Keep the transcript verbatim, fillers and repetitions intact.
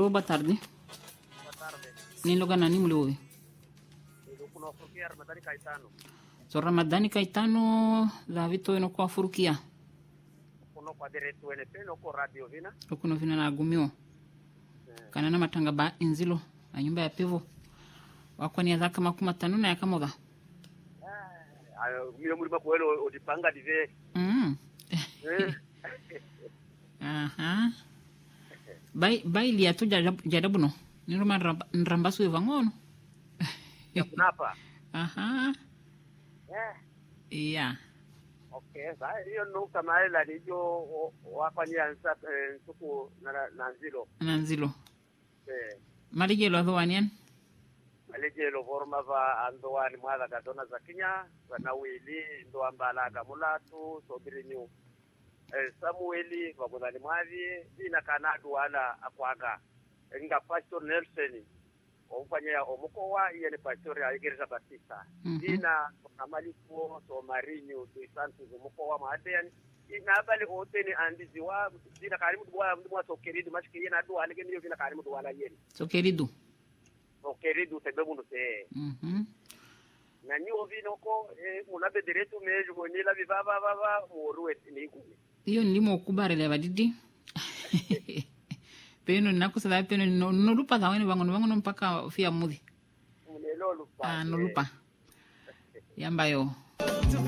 Alô, boa tarde. Boa tarde. Nem logo nani muloi. Eu conheço o Ramadani Caetano. So Ramadani Caetano la vito ino kwa furukia. Kuno kwa direto N P no kwa radio vina. Okuno vina na gumio. Kana na matanga ba inzilo na nyumba ya pivo. Wakwani ya zaka makuma tanu na ya kamoga. Ah, mimi mulima kwelo odipanga dive. Mm. Aha. Bai bai lia tu jadabu no. Niro man nrambasu ivangono. Ya kunapa. Aha. Eh. Yeah. Okay, sasa hiyo ndo kama ile ndio wafanyia nsuku na nanzilo. Nanzilo. Eh. Malige lo adwanian. Malige lo forma va andwani mwala kadona za Kenya, na wili ndo ambala gamulatu sobirinyu. Eh Samueli vabudani mwavi ina kanadu wala akwaga. Nga Pastor Nelson ofanya omukowa yene pastor ya Igreja Batista. Ina amaliko so marinyo to santu omukowa maadeni ina bali oteni andizi wa dina karimu bwa mwa so keridu mashike yena do alege niyo vina karimu do wala yeni So keridu. So keridu tebebu no te. Mhm. Na ni ovino ko e munabe direto mejo bonila bibaba baba moruwe ni kumi. Iyo ndimo kubare le badidi. Peno nakusala peno no, no lupa za wene bangono bangono mpaka fia mudhi. Munelo lupa. Ah no lupa. Yamba yo.